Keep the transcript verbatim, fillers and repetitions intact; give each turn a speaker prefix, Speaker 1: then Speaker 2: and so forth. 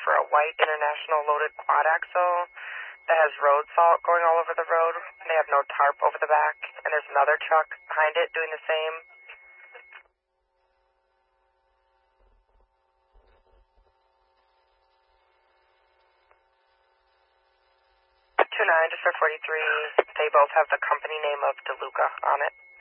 Speaker 1: for a white international loaded quad axle that has road salt going all over the road. They have no tarp over the back, and there's another truck behind it doing the same. two nine, just for forty-three. They both have the company name of DeLuca on it.